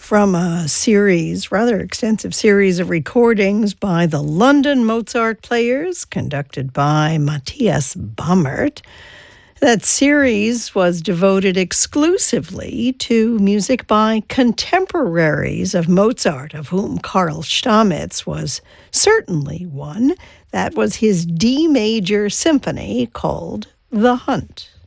from a series, rather extensive series of recordings by the London Mozart Players, conducted by Matthias Baumert. That series was devoted exclusively to music by contemporaries of Mozart, of whom Karl Stamitz was certainly one. That was his D major symphony called The Hunt.